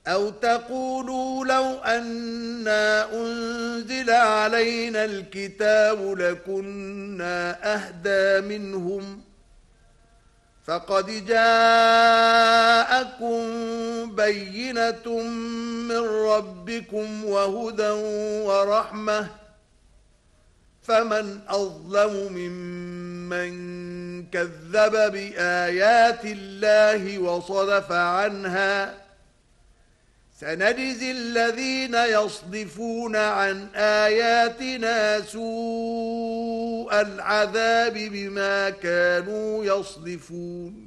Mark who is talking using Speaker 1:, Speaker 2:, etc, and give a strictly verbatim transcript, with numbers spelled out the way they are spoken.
Speaker 1: أو تقولوا لو أنا أنزل علينا الكتاب لكنا أهدى منهم فقد جاءكم بينة من ربكم وهدى ورحمة فمن أظلم ممن كذب بآيات الله وصدف عنها سنجزي الذين يصدفون عن آياتنا سوء العذاب بما كانوا يصدفون